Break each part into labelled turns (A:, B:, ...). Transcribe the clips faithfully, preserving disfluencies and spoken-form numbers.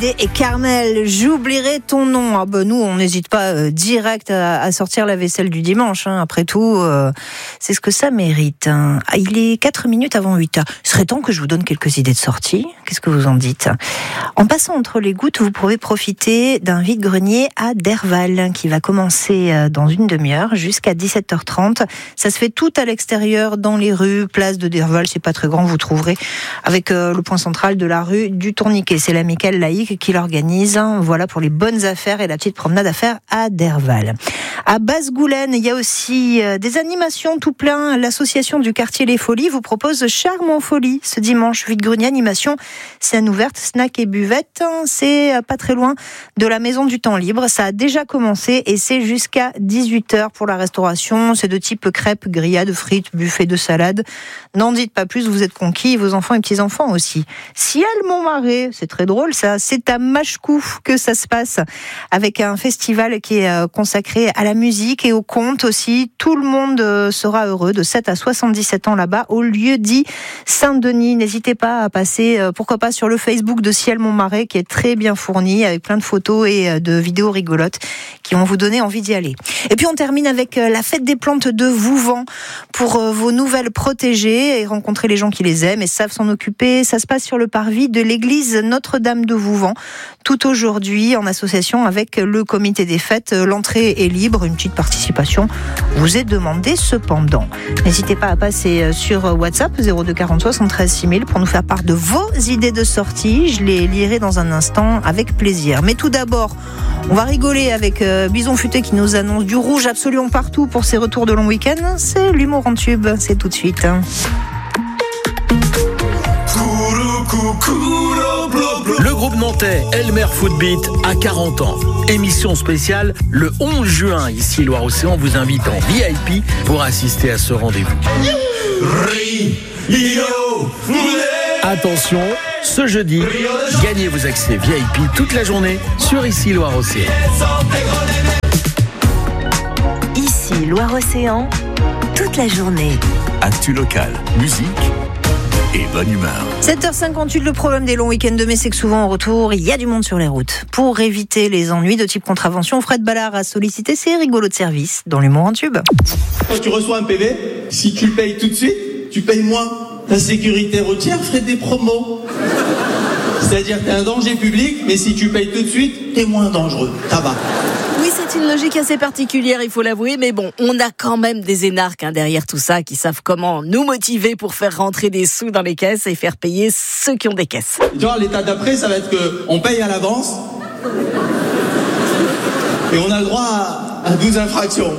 A: Hallyday et Carmel, j'oublierai ton nom. Ah ben nous, on n'hésite pas euh, direct à, à sortir la vaisselle du dimanche. Hein. Après tout, euh, c'est ce que ça mérite. Hein. Ah, il est quatre minutes avant huit heures. Il serait temps que je vous donne quelques idées de sortie. Qu'est-ce que vous en dites ? En passant entre les gouttes, vous pouvez profiter d'un vide-grenier à Derval qui va commencer dans une demi-heure jusqu'à dix-sept heures trente. Ça se fait tout à l'extérieur, dans les rues, place de Derval. C'est pas très grand, vous trouverez avec euh, le point central de la rue du Tourniquet. C'est l'Amicale laïque qui l'organise. Voilà pour les bonnes affaires et la petite promenade à faire à Derval. À Basse-Goulaine, il y a aussi euh, des animations tout plein. L'association du quartier Les Folies vous propose Charme en Folie ce dimanche. Vide-grenier animation, scène ouverte, snack et buvette. C'est euh, pas très loin de la Maison du Temps Libre. Ça a déjà commencé et c'est jusqu'à dix-huit heures pour la restauration. C'est de type crêpes, grillades, frites, buffet de salade. N'en dites pas plus, vous êtes conquis, vos enfants et petits-enfants aussi. Ciel Montmarais, c'est très drôle ça, c'est à Machecou que ça se passe, avec un festival qui est consacré à la musique et au conte aussi. Tout le monde sera heureux de sept à soixante-dix-sept ans là-bas, au lieu dit Saint-Denis. N'hésitez pas à passer, pourquoi pas, sur le Facebook de Ciel Montmarais, qui est très bien fourni, avec plein de photos et de vidéos rigolotes qui vont vous donner envie d'y aller. Et puis on termine avec la fête des plantes de Vouvant pour vos nouvelles protégées et rencontrer les gens qui les aiment et savent s'en occuper. Ça se passe sur le parvis de l'église Notre-Dame de Vouvant, tout aujourd'hui en association avec le comité des fêtes. L'entrée est libre, une petite participation vous est demandée cependant. N'hésitez pas à passer sur WhatsApp zéro deux quarante soixante-treize six mille pour nous faire part de vos idées de sortie. Je les lirai dans un instant avec plaisir. Mais tout d'abord, on va rigoler avec euh, Bison Futé qui nous annonce du rouge absolument partout pour ses retours de long week-end. C'est l'humour en tube, c'est tout de suite.
B: Le groupe nantais Elmer Footbeat a quarante ans. Émission spéciale le onze juin. Ici, Loire-Océan vous invite en V I P pour assister à ce rendez-vous. Attention, ce jeudi, gagnez vos accès V I P toute la journée sur Ici Loire-Océan.
C: Ici Loire-Océan, toute la journée.
D: Actu locale, musique et bonne humeur.
A: sept heures cinquante-huit, le problème des longs week-ends de mai, c'est que souvent au retour, il y a du monde sur les routes. Pour éviter les ennuis de type contravention, Fred Ballard a sollicité ses rigolos de service dans l'humour en tube.
E: Quand tu reçois un P V, si tu le payes tout de suite, tu payes moins. La sécurité routière ferait des promos. C'est-à-dire que t'es un danger public, mais si tu payes tout de suite, t'es moins dangereux. Ça va.
F: Oui, c'est une logique assez particulière, il faut l'avouer, mais bon, on a quand même des énarques hein, derrière tout ça qui savent comment nous motiver pour faire rentrer des sous dans les caisses et faire payer ceux qui ont des caisses.
E: Tu vois, l'étape d'après, ça va être qu'on paye à l'avance et on a le droit à, à douze infractions.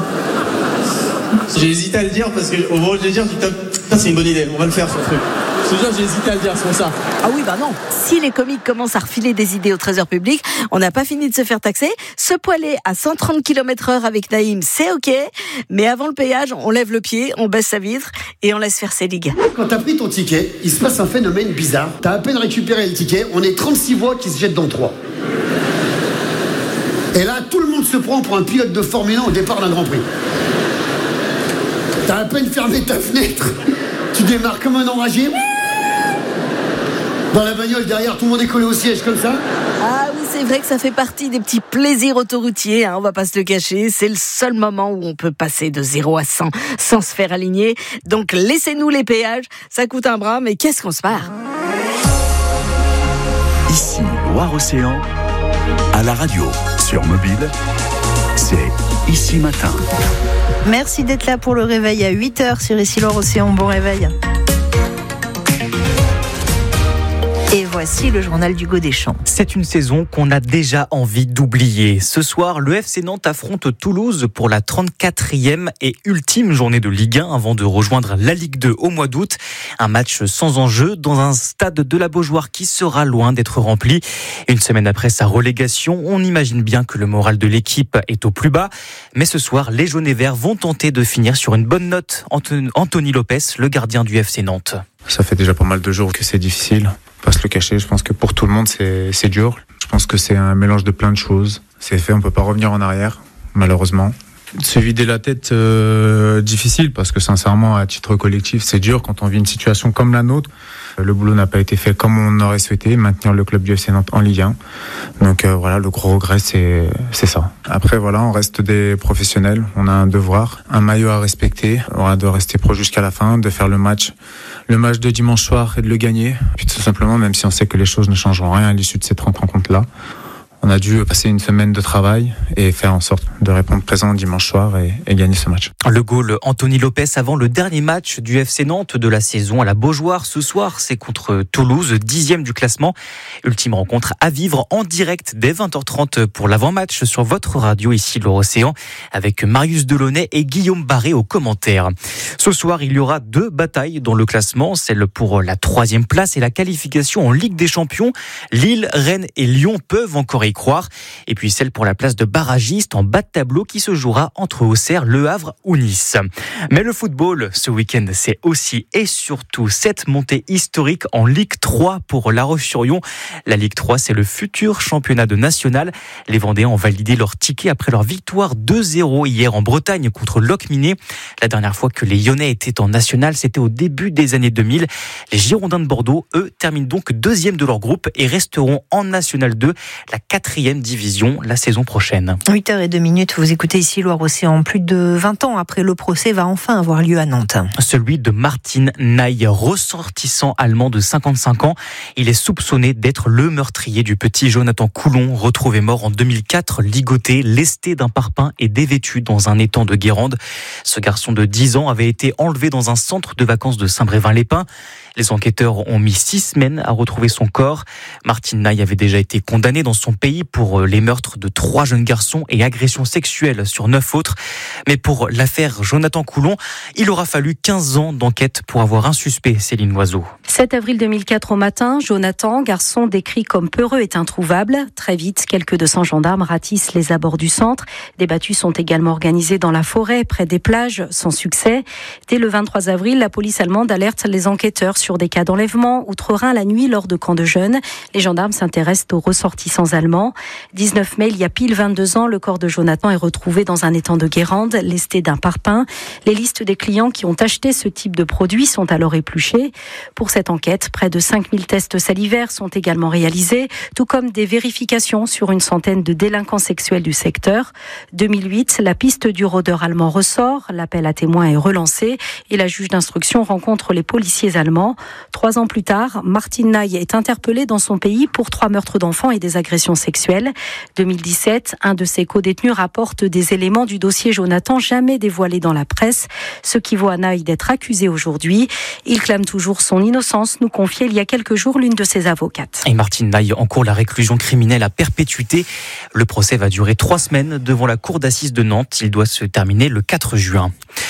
E: J'ai hésité à le dire parce qu'au moment où je vais dire, je dis, ça c'est une bonne idée, on va le faire ce truc. Je te jure, j'ai hésité à le dire, c'est pour ça.
F: Ah oui, bah non. Si les comiques commencent à refiler des idées au trésor public, on n'a pas fini de se faire taxer. Se poiler à cent trente kilomètres heure avec Naïm, c'est ok. Mais avant le payage, on lève le pied, on baisse sa vitre et on laisse faire ses ligues.
G: Quand t'as pris ton ticket, il se passe un phénomène bizarre. T'as à peine récupéré le ticket, on est trente-six voix qui se jettent dans trois. Et là, tout le monde se prend pour un pilote de Formule un au départ d'un Grand Prix. T'as à peine fermé ta fenêtre, tu démarres comme un enragé. Dans la bagnole derrière, tout le monde est collé au siège comme ça.
F: Ah oui, c'est vrai que ça fait partie des petits plaisirs autoroutiers, hein, on va pas se le cacher. C'est le seul moment où on peut passer de zéro à cent sans se faire aligner. Donc laissez-nous les péages, ça coûte un bras, mais qu'est-ce qu'on se marre.
D: Ici Loire-Océan, à la radio, sur mobile, c'est Ici Matin.
A: Merci d'être là pour le réveil à huit heures sur Ici Loire-Océan. Bon réveil. Et voici le journal d'Hugo Deschamps.
H: C'est une saison qu'on a déjà envie d'oublier. Ce soir, le F C Nantes affronte Toulouse pour la trente-quatrième et ultime journée de Ligue un avant de rejoindre la Ligue deux au mois d'août. Un match sans enjeu dans un stade de la Beaujoire qui sera loin d'être rempli. Une semaine après sa relégation, on imagine bien que le moral de l'équipe est au plus bas. Mais ce soir, les jaunes et verts vont tenter de finir sur une bonne note. Anthony Lopez, le gardien du F C Nantes.
I: Ça fait déjà pas mal de jours que c'est difficile. Pas se le cacher, je pense que pour tout le monde c'est, c'est dur. Je pense que c'est un mélange de plein de choses. C'est fait, on peut pas revenir en arrière, malheureusement. Se vider la tête, euh, difficile, parce que sincèrement, à titre collectif, c'est dur quand on vit une situation comme la nôtre. Le boulot n'a pas été fait comme on aurait souhaité, maintenir le club du F C Nantes en Ligue un. Donc euh, voilà, le gros regret, c'est, c'est ça. Après, voilà, on reste des professionnels, on a un devoir, un maillot à respecter. On doit rester pro jusqu'à la fin, de faire le match, le match de dimanche soir et de le gagner. Puis tout simplement, même si on sait que les choses ne changeront rien à l'issue de ces trente rencontres-là, on a dû passer une semaine de travail et faire en sorte de répondre présent dimanche soir et, et gagner ce match.
H: Le goal Anthony Lopez avant le dernier match du F C Nantes de la saison à la Beaujoire. Ce soir, c'est contre Toulouse, dixième du classement. Ultime rencontre à vivre en direct dès vingt heures trente pour l'avant-match sur votre radio ici l'Océan avec Marius Delaunay et Guillaume Barré aux commentaires. Ce soir, il y aura deux batailles dans le classement, celle pour la troisième place et la qualification en Ligue des Champions. Lille, Rennes et Lyon peuvent encore y croire. Et puis celle pour la place de barragiste en bas de tableau qui se jouera entre Auxerre, Le Havre ou Nice. Mais le football, ce week-end, c'est aussi et surtout cette montée historique en Ligue trois pour La Roche-sur-Yon. La Ligue trois, c'est le futur championnat de national. Les Vendéens ont validé leur ticket après leur victoire deux zéro hier en Bretagne contre Locminé. La dernière fois que les Lyonnais étaient en national, c'était au début des années deux mille. Les Girondins de Bordeaux, eux, terminent donc deuxième de leur groupe et resteront en National deux, la quatrième division, la saison prochaine.
A: huit heures zéro deux, vous écoutez ici Loire-Océan. Plus de vingt ans après, le procès va enfin avoir lieu à Nantes.
H: Celui de Martin Naï, ressortissant allemand de cinquante-cinq ans. Il est soupçonné d'être le meurtrier du petit Jonathan Coulon, retrouvé mort en deux mille quatre, ligoté, lesté d'un parpaing et dévêtu dans un étang de Guérande. Ce garçon de dix ans avait été enlevé dans un centre de vacances de Saint-Brévin-les-Pins. Les enquêteurs ont mis six semaines à retrouver son corps. Martin Naï avait déjà été condamné dans son pays pour les meurtres de trois jeunes garçons et agressions sexuelles sur neuf autres. Mais pour l'affaire Jonathan Coulon, il aura fallu quinze ans d'enquête pour avoir un suspect, Céline Loiseau.
J: sept avril deux mille quatre au matin, Jonathan, garçon décrit comme peureux, est introuvable. Très vite, quelques deux cents gendarmes ratissent les abords du centre. Des battues sont également organisées dans la forêt, près des plages, sans succès. Dès le vingt-trois avril, la police allemande alerte les enquêteurs sur des cas d'enlèvement outre-Rhin la nuit lors de camps de jeunes. Les gendarmes s'intéressent aux ressortissants allemands. dix-neuf mai, il y a pile vingt-deux ans, le corps de Jonathan est retrouvé dans un étang de Guérande, lesté d'un parpaing. Les listes des clients qui ont acheté ce type de produit sont alors épluchées. Pour cette enquête, près de cinq mille tests salivaires sont également réalisés, tout comme des vérifications sur une centaine de délinquants sexuels du secteur. deux mille huit, la piste du rôdeur allemand ressort, l'appel à témoins est relancé et la juge d'instruction rencontre les policiers allemands. Trois ans plus tard, Martin Naï est interpellé dans son pays pour trois meurtres d'enfants et des agressions sexuelles. deux mille dix-sept, un de ses co-détenus rapporte des éléments du dossier Jonathan jamais dévoilés dans la presse, ce qui vaut à Naï d'être accusé aujourd'hui. Il clame toujours son innocence, nous confiait il y a quelques jours l'une de ses avocates.
H: Et Martin Naï encourt la réclusion criminelle à perpétuité. Le procès va durer trois semaines devant la cour d'assises de Nantes. Il doit se terminer le quatre juin.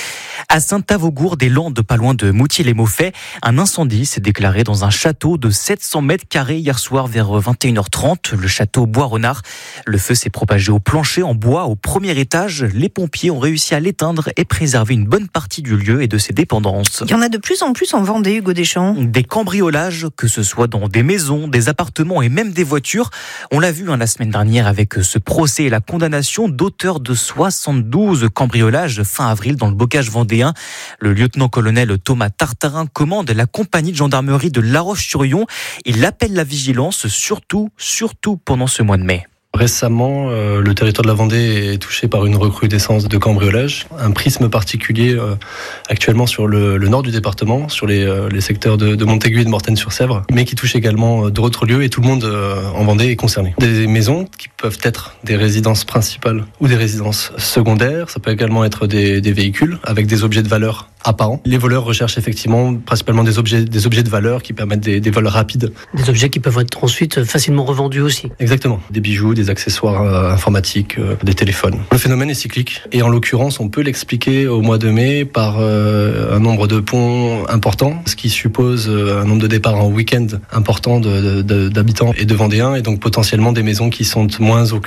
H: À Saint-Avogour-des-Landes, pas loin de Moutier-les-Mauffais, un incendie s'est déclaré dans un château de sept cents mètres carrés hier soir vers vingt et une heures trente, le château Bois-Renard. Le feu s'est propagé au plancher en bois au premier étage. Les pompiers ont réussi à l'éteindre et préserver une bonne partie du lieu et de ses dépendances.
A: Il y en a de plus en plus en Vendée, Hugo Deschamps.
H: Des cambriolages, que ce soit dans des maisons, des appartements et même des voitures. On l'a vu hein, la semaine dernière avec ce procès et la condamnation d'auteurs de soixante-douze cambriolages fin avril dans le bocage vendéen. Le lieutenant-colonel Thomas Tartarin commande la compagnie de gendarmerie de La Roche-sur-Yon. Il appelle la vigilance, surtout, surtout pendant ce mois de mai.
K: Récemment, euh, le territoire de la Vendée est touché par une recrudescence de cambriolage. Un prisme particulier euh, actuellement sur le, le nord du département, sur les, euh, les secteurs de, de Montaigu et de Mortagne-sur-Sèvre, mais qui touche également euh, d'autres lieux et tout le monde euh, en Vendée est concerné. Des maisons qui peuvent être des résidences principales ou des résidences secondaires. Ça peut également être des, des véhicules avec des objets de valeur apparents. Les voleurs recherchent effectivement principalement des objets, des objets de valeur qui permettent des, des vols rapides.
L: Des objets qui peuvent être ensuite facilement revendus aussi.
K: Exactement. Des bijoux, des accessoires euh, informatiques, euh, des téléphones. Le phénomène est cyclique et en l'occurrence, on peut l'expliquer au mois de mai par euh, un nombre de ponts important, ce qui suppose euh, un nombre de départs en week-end important de, de, de, d'habitants et de Vendéens et donc potentiellement des maisons qui sont moins occupées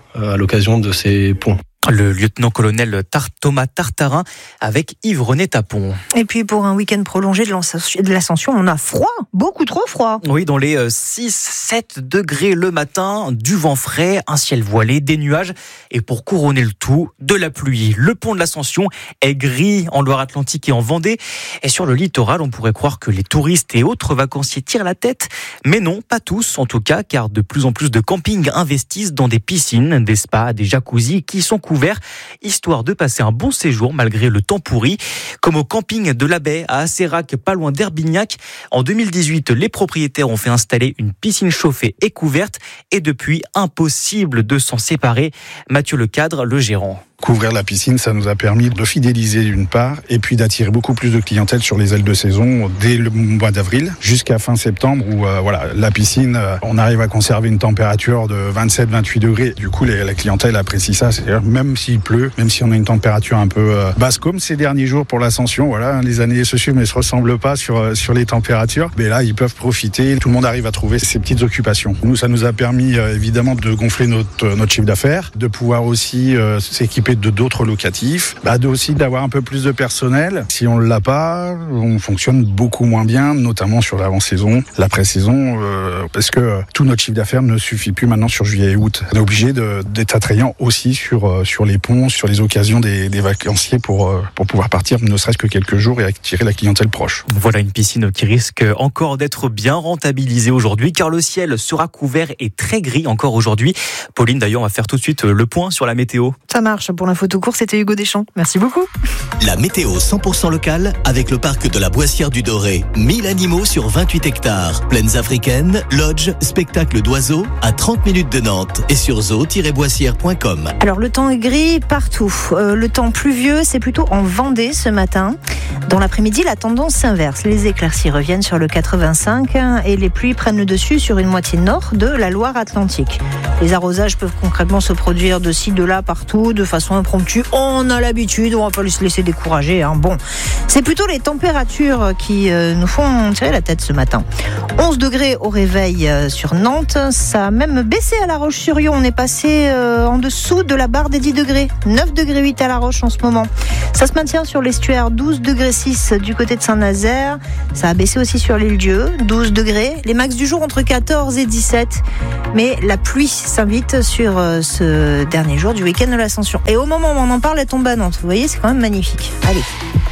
K: à l'occasion de ces ponts.
H: Le lieutenant-colonel Tar- Thomas Tartarin avec Yves-René Tapon.
A: Et puis pour un week-end prolongé de l'Ascension, on a froid, beaucoup trop froid.
H: Oui, dans les six sept degrés le matin, du vent frais, un ciel voilé, des nuages et pour couronner le tout, de la pluie. Le pont de l'Ascension est gris en Loire-Atlantique et en Vendée. Et sur le littoral, on pourrait croire que les touristes et autres vacanciers tirent la tête. Mais non, pas tous en tout cas, car de plus en plus de campings investissent dans des piscines, des spas, des jacuzzis qui sont couverts, histoire de passer un bon séjour malgré le temps pourri, comme au camping de la Baie à Asserac, pas loin d'Herbignac. En deux mille dix-huit, les propriétaires ont fait installer une piscine chauffée et couverte et depuis, impossible de s'en séparer. Mathieu Lecadre, le gérant.
M: Couvrir la piscine, ça nous a permis de fidéliser d'une part et puis d'attirer beaucoup plus de clientèle sur les ailes de saison dès le mois d'avril jusqu'à fin septembre où euh, voilà, la piscine, euh, on arrive à conserver une température de vingt-sept à vingt-huit degrés. Du coup, les, la clientèle apprécie ça. C'est-à-dire même s'il pleut, même si on a une température un peu euh, basse comme ces derniers jours pour l'Ascension, voilà, les années se suivent mais ne se ressemblent pas sur euh, sur les températures. Mais là, ils peuvent profiter. Tout le monde arrive à trouver ces petites occupations. Nous, ça nous a permis euh, évidemment de gonfler notre euh, notre chiffre d'affaires, de pouvoir aussi euh, s'équiper de d'autres locatifs, bah de aussi d'avoir un peu plus de personnel. Si on ne l'a pas, on fonctionne beaucoup moins bien, notamment sur l'avant-saison, l'après-saison, euh, parce que euh, tout notre chiffre d'affaires ne suffit plus maintenant sur juillet et août. On est obligé de, d'être attrayant aussi sur, euh, sur les ponts, sur les occasions des, des vacanciers pour, euh, pour pouvoir partir ne serait-ce que quelques jours et attirer la clientèle proche.
H: Voilà une piscine qui risque encore d'être bien rentabilisée aujourd'hui car le ciel sera couvert et très gris encore aujourd'hui. Pauline, d'ailleurs, on va faire tout de suite le point sur la météo.
A: Ça marche. Pour l'info tout court, c'était Hugo Deschamps. Merci beaucoup.
N: La météo cent pour cent locale avec le parc de la Boissière du Doré. mille animaux sur vingt-huit hectares. Plaines africaines, lodge, spectacle d'oiseaux à trente minutes de Nantes et sur zoo tiret boissière point com.
A: Alors le temps est gris partout. Euh, le temps pluvieux, c'est plutôt en Vendée ce matin. Dans l'après-midi, la tendance s'inverse. Les éclaircies reviennent sur le quatre-vingt-cinq et les pluies prennent le dessus sur une moitié nord de la Loire-Atlantique. Les arrosages peuvent concrètement se produire de ci, de là, partout, de façon impromptue. On a l'habitude, on va pas se laisser décourager. Hein. Bon, c'est plutôt les températures qui euh, nous font tirer la tête ce matin. onze degrés au réveil euh, sur Nantes. Ça a même baissé à La Roche-sur-Yon. On est passé euh, en dessous de la barre des dix degrés. neuf degrés huit à La Roche en ce moment. Ça se maintient sur l'estuaire, douze degrés six du côté de Saint-Nazaire. Ça a baissé aussi sur l'île Dieu, douze degrés. Les max du jour entre quatorze et dix-sept. Mais la pluie s'invite sur euh, ce dernier jour du week-end de l'Ascension. Et au moment où on en parle, elle tombe à Nantes. Vous voyez, c'est quand même magnifique. Allez.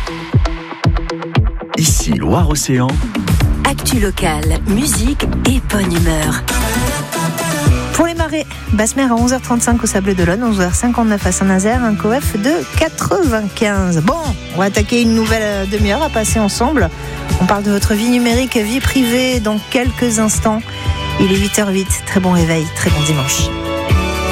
D: Ici, Loire-Océan.
C: Actu locale, musique et bonne humeur.
A: Pour les marées, basse mer à onze heures trente-cinq au Sable d'Olonne, onze heures cinquante-neuf à Saint-Nazaire, un C O F de quatre-vingt-quinze. Bon, on va attaquer une nouvelle demi-heure à passer ensemble. On parle de votre vie numérique, vie privée dans quelques instants. Il est huit heures huit, très bon réveil, très bon dimanche.